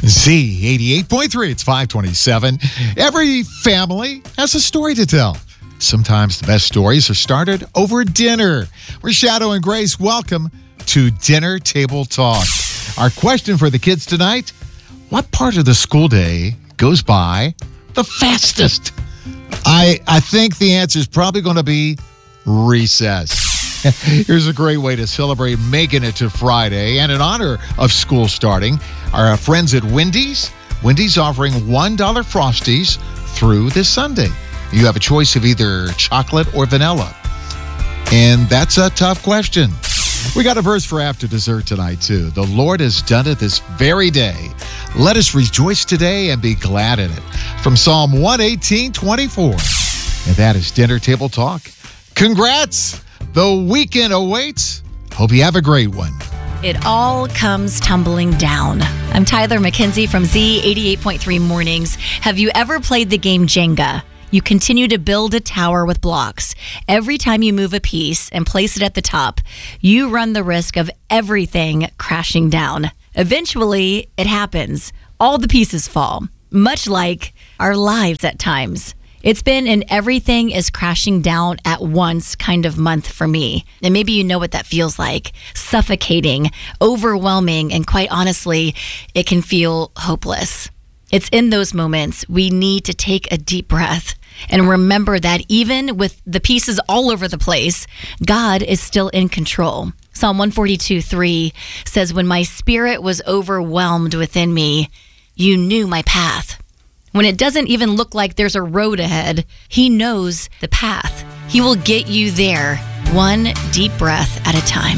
Z88.3, it's 527. Every family has a story to tell. Sometimes the best stories are started over dinner. We're Shadow and Grace. Welcome to Dinner Table Talk. Our question for the kids tonight: what part of the school day goes by the fastest? I think the answer is probably going to be recess. Here's a great way to celebrate making it to Friday. And in honor of school starting, our friends at Wendy's. Wendy's offering $1 Frosties through this Sunday. You have a choice of either chocolate or vanilla. And that's a tough question. We got a verse for after dessert tonight, too. The Lord has done it this very day. Let us rejoice today and be glad in it. From Psalm 118:24. And that is Dinner Table Talk. Congrats! The weekend awaits. Hope you have a great one. It all comes tumbling down. I'm Tyler McKenzie from Z88.3 Mornings. Have you ever played the game Jenga? You continue to build a tower with blocks. Every time you move a piece and place it at the top, you run the risk of everything crashing down. Eventually, it happens. All the pieces fall, much like our lives at times. It's been an everything is crashing down at once kind of month for me. And maybe you know what that feels like. Suffocating, overwhelming, and quite honestly, it can feel hopeless. It's in those moments we need to take a deep breath and remember that even with the pieces all over the place, God is still in control. Psalm 142:3 says, "When my spirit was overwhelmed within me, you knew my path." When it doesn't even look like there's a road ahead, He knows the path. He will get you there, one deep breath at a time.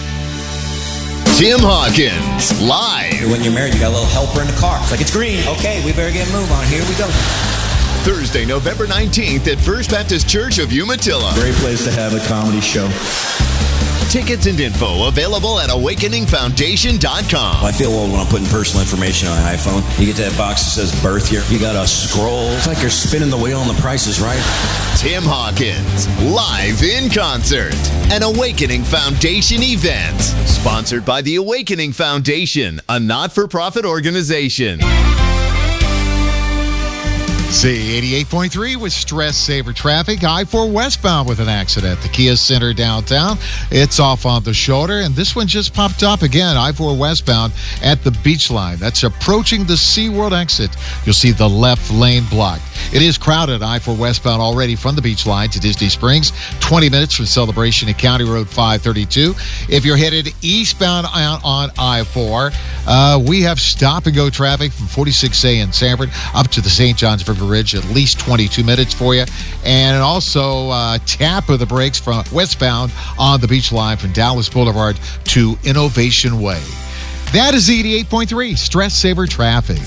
Tim Hawkins, live. When you're married, you got a little helper in the car. It's like, it's green. Okay, we better get a move on. Here we go. Thursday, November 19th at First Baptist Church of Umatilla. Great place to have a comedy show. Tickets and info available at awakeningfoundation.com. I feel old when I'm putting personal information on an iPhone. You get that box that says birth here. You got to scroll. It's like you're spinning the wheel and the price is right. Tim Hawkins, live in concert. An Awakening Foundation event. Sponsored by the Awakening Foundation, a not-for-profit organization. Z88.3 with Stress Saver Traffic. I-4 westbound with an accident at the Kia Center downtown. It's off on the shoulder, and this one just popped up again. I-4 westbound at the beach line. That's approaching the SeaWorld exit. You'll see the left lane blocked. It is crowded I-4 westbound already from the beach line to Disney Springs. 20 minutes from Celebration at County Road 532. If you're headed eastbound on I-4, we have stop-and-go traffic from 46A in Sanford up to the St. John's River Ridge, at least 22 minutes for you. And also tap of the brakes from westbound on the beach line from Dallas Boulevard to Innovation Way. That is 88.3 Stress Saver Traffic.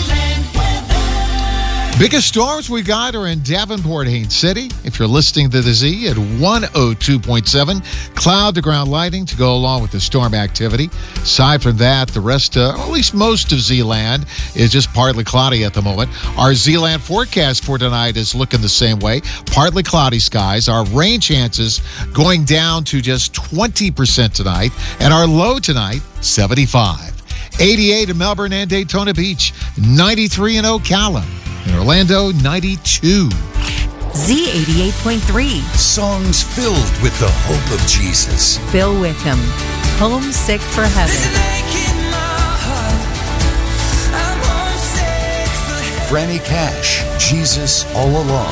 Biggest storms we got are in Davenport, Haines City. If you're listening to the Z at 102.7, cloud to ground lighting to go along with the storm activity. Aside from that, the rest, or at least most of Z-Land, is just partly cloudy at the moment. Our Z-Land forecast for tonight is looking the same way. Partly cloudy skies. Our rain chances going down to just 20% tonight. And our low tonight, 75. 88 in Melbourne and Daytona Beach. 93 in Ocala. In Orlando, 92. Z88.3. Songs filled with the hope of Jesus. Phil Wickham. Homesick for Heaven. Franny Cash. Jesus All Along.